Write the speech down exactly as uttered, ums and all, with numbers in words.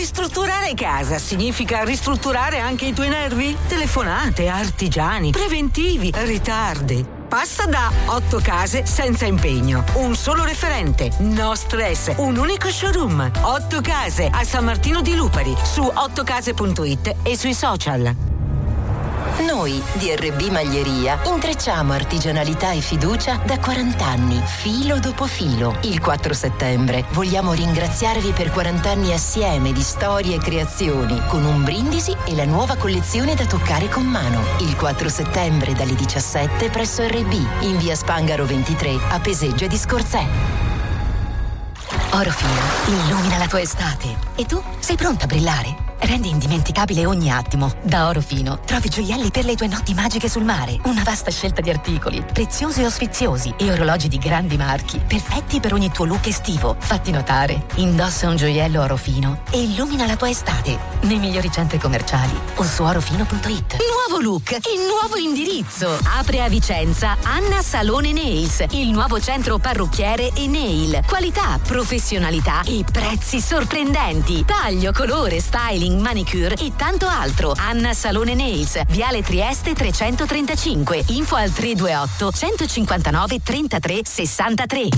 Ristrutturare casa significa ristrutturare anche i tuoi nervi? Telefonate, artigiani, preventivi, ritardi. Passa da otto case senza impegno. Un solo referente, no stress, un unico showroom. otto case a San Martino di Lupari, su otto case punto it e sui social. Noi di erre bi Maglieria intrecciamo artigianalità e fiducia da quaranta anni, filo dopo filo. Il quattro settembre vogliamo ringraziarvi per quaranta anni assieme di storie e creazioni, con un brindisi e la nuova collezione da toccare con mano. Il quattro settembre dalle diciassette presso erre bi, in via Spangaro ventitré, a Peseggia di Scorzè. Orofino illumina la tua estate. E tu sei pronta a brillare? Rendi indimenticabile ogni attimo. Da Orofino trovi gioielli per le tue notti magiche sul mare. Una vasta scelta di articoli, preziosi o sfiziosi, e orologi di grandi marchi, perfetti per ogni tuo look estivo. Fatti notare. Indossa un gioiello Orofino e illumina la tua estate nei migliori centri commerciali o su orofino punto it. Nuovo look e nuovo indirizzo. Apre a Vicenza Anna Salone Nails, il nuovo centro parrucchiere e nail. Qualità, professionalità e prezzi sorprendenti. Taglio, colore, styling, manicure e tanto altro. Anna Salone Nails, Viale Trieste trecentotrentacinque. Info al tre due otto, centocinquantanove, trentatré, sessantatré.